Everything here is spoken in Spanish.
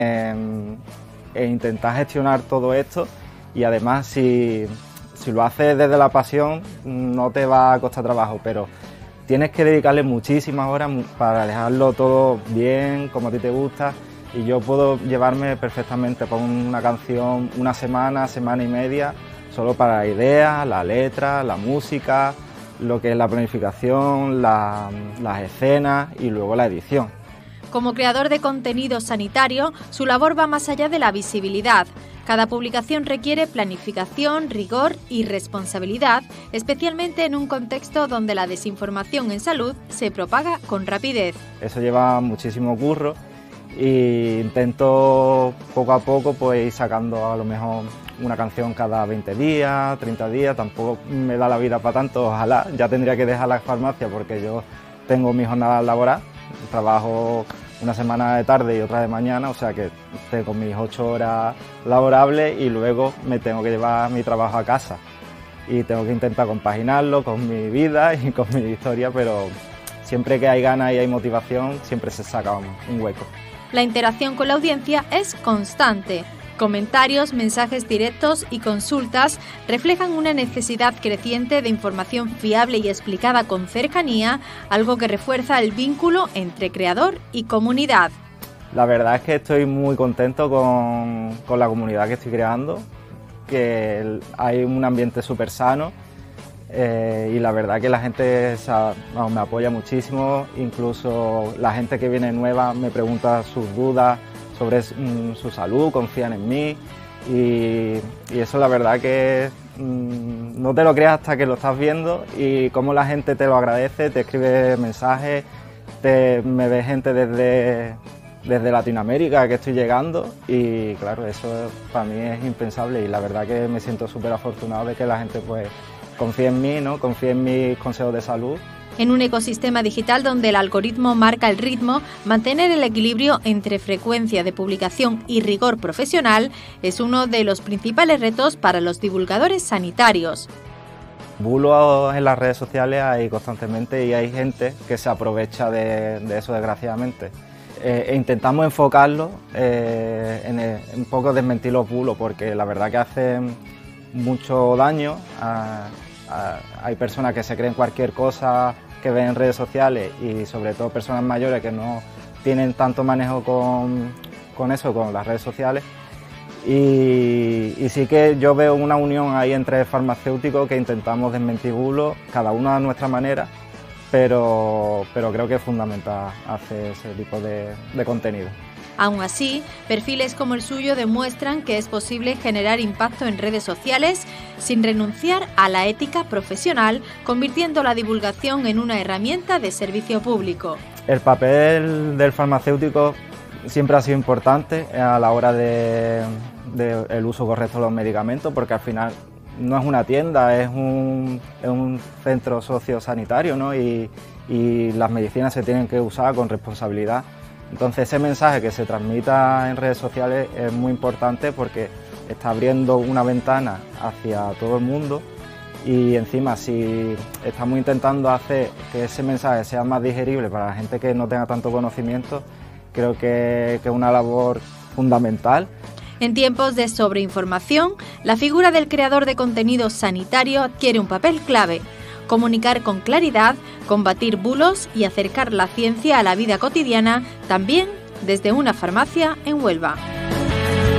e intentar gestionar todo esto, y además si lo haces desde la pasión no te va a costar trabajo, pero tienes que dedicarle muchísimas horas para dejarlo todo bien, como a ti te gusta, y yo puedo llevarme perfectamente por una canción una semana, semana y media, solo para la idea, la letra, la música, lo que es la planificación, las escenas y luego la edición. Como creador de contenido sanitario, su labor va más allá de la visibilidad. Cada publicación requiere planificación, rigor y responsabilidad, especialmente en un contexto donde la desinformación en salud se propaga con rapidez. Eso lleva muchísimo curro e intento poco a poco pues ir sacando a lo mejor una canción cada 20 días, 30 días, tampoco me da la vida para tanto, ojalá, ya tendría que dejar la farmacia porque yo tengo mi jornada laboral, trabajo una semana de tarde y otra de mañana, o sea que tengo mis 8 horas laborables y luego me tengo que llevar mi trabajo a casa y tengo que intentar compaginarlo con mi vida y con mi historia, pero siempre que hay ganas y hay motivación siempre se saca un hueco. La interacción con la audiencia es constante. Comentarios, mensajes directos y consultas reflejan una necesidad creciente de información fiable y explicada con cercanía, algo que refuerza el vínculo entre creador y comunidad. La verdad es que estoy muy contento con la comunidad que estoy creando, que hay un ambiente súper sano y la verdad que la gente me apoya muchísimo, incluso la gente que viene nueva me pregunta sus dudas sobre su salud, confían en mí y eso la verdad que no te lo creas hasta que lo estás viendo y cómo la gente te lo agradece, te escribe mensajes, me ve gente desde Latinoamérica que estoy llegando y claro, eso para mí es impensable y la verdad que me siento súper afortunado de que la gente pues confíe en mí, ¿no? Confíe en mis consejos de salud. En un ecosistema digital donde el algoritmo marca el ritmo, mantener el equilibrio entre frecuencia de publicación y rigor profesional es uno de los principales retos para los divulgadores sanitarios. Bulos en las redes sociales hay constantemente y hay gente que se aprovecha de eso, desgraciadamente. Intentamos enfocarlo en un poco desmentir los bulos, porque la verdad que hacen mucho daño. Hay personas que se creen cualquier cosa que ven en redes sociales y sobre todo personas mayores que no tienen tanto manejo con eso, con las redes sociales. Y sí que yo veo una unión ahí entre farmacéuticos que intentamos desmentir bulos, cada uno a nuestra manera, pero creo que es fundamental hacer ese tipo de contenido. Aún así, perfiles como el suyo demuestran que es posible generar impacto en redes sociales sin renunciar a la ética profesional, convirtiendo la divulgación en una herramienta de servicio público. El papel del farmacéutico siempre ha sido importante a la hora del uso correcto de los medicamentos, porque al final no es una tienda, es un centro sociosanitario, ¿no? Y las medicinas se tienen que usar con responsabilidad. Entonces ese mensaje que se transmita en redes sociales es muy importante porque está abriendo una ventana hacia todo el mundo y encima si estamos intentando hacer que ese mensaje sea más digerible para la gente que no tenga tanto conocimiento, creo que es una labor fundamental. En tiempos de sobreinformación, la figura del creador de contenido sanitario adquiere un papel clave: comunicar con claridad, combatir bulos y acercar la ciencia a la vida cotidiana, también desde una farmacia en Huelva.